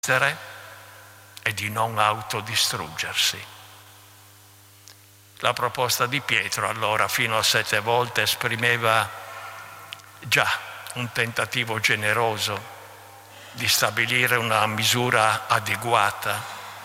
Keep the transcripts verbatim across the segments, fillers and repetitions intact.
e di non autodistruggersi. La proposta di Pietro allora fino a sette volte esprimeva già un tentativo generoso di stabilire una misura adeguata.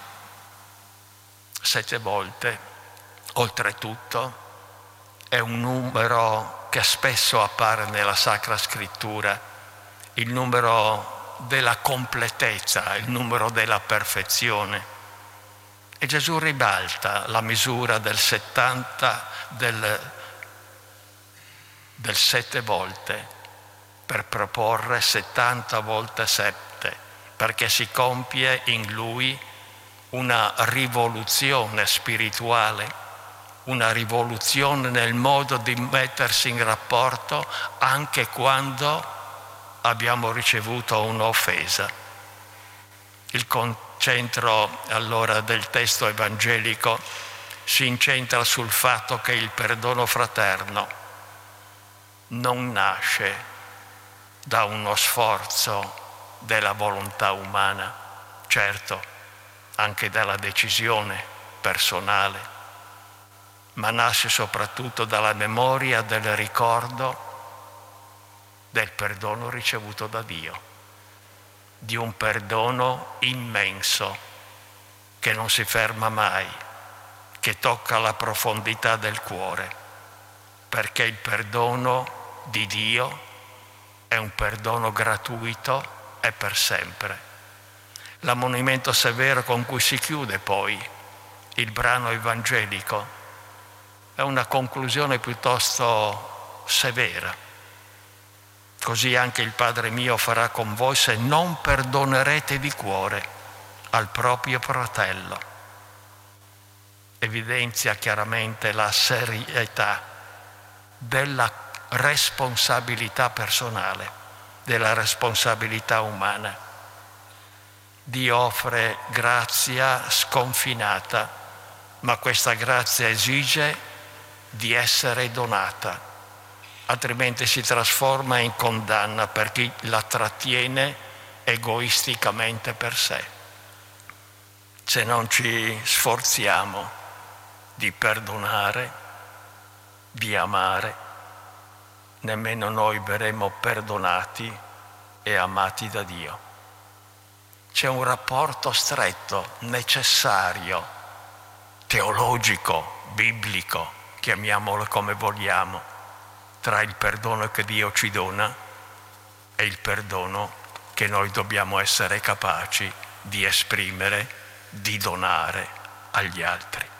Sette volte, oltretutto, è un numero che spesso appare nella Sacra Scrittura, il numero della completezza, il numero della perfezione. E Gesù ribalta la misura del settanta, del, del sette volte, per proporre settanta volte sette, perché si compie in lui una rivoluzione spirituale, una rivoluzione nel modo di mettersi in rapporto anche quando abbiamo ricevuto un'offesa. Il concentro allora del testo evangelico si incentra sul fatto che il perdono fraterno non nasce da uno sforzo della volontà umana, certo, anche dalla decisione personale, ma nasce soprattutto dalla memoria del ricordo del perdono ricevuto da Dio, di un perdono immenso che non si ferma mai, che tocca la profondità del cuore, perché il perdono di Dio è un perdono gratuito e per sempre. L'ammonimento severo con cui si chiude poi il brano evangelico è una conclusione piuttosto severa. Così anche il Padre mio farà con voi se non perdonerete di cuore al proprio fratello. Evidenzia chiaramente la serietà della responsabilità personale, della responsabilità umana. Dio offre grazia sconfinata, ma questa grazia esige di essere donata, altrimenti si trasforma in condanna per chi la trattiene egoisticamente per sé. Se non ci sforziamo di perdonare, di amare, nemmeno noi verremo perdonati e amati da Dio. C'è un rapporto stretto, necessario, teologico, biblico, chiamiamolo come vogliamo, tra il perdono che Dio ci dona e il perdono che noi dobbiamo essere capaci di esprimere, di donare agli altri.